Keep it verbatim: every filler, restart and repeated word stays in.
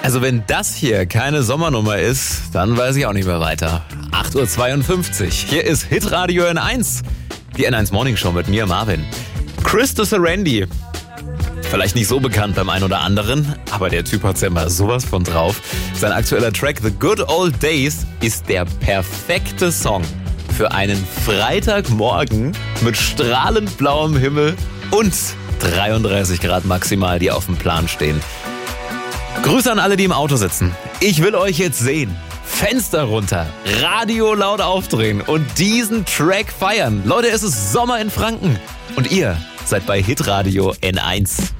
Also wenn das hier keine Sommernummer ist, dann weiß ich auch nicht mehr weiter. acht Uhr zweiundfünfzig. Hier ist Hitradio N eins. Die N eins Morning Show mit mir, Marvin. Chris de Serendi. Vielleicht nicht so bekannt beim einen oder anderen, aber der Typ hat's ja immer sowas von drauf. Sein aktueller Track The Good Old Days ist der perfekte Song für einen Freitagmorgen mit strahlend blauem Himmel und dreiunddreißig Grad maximal, die auf dem Plan stehen. Grüße an alle, die im Auto sitzen. Ich will euch jetzt sehen. Fenster runter, Radio laut aufdrehen und diesen Track feiern. Leute, es ist Sommer in Franken und ihr seid bei Hitradio N eins.